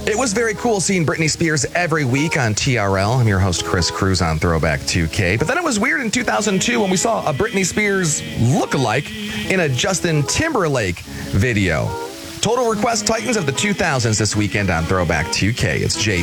It was very cool seeing Britney Spears every week on TRL. I'm your host, Chris Cruz, on Throwback 2K. But then it was weird in 2002 when we saw a Britney Spears look-alike in a Justin Timberlake video. Total Request Titans of the 2000s this weekend on Throwback 2K. It's Jay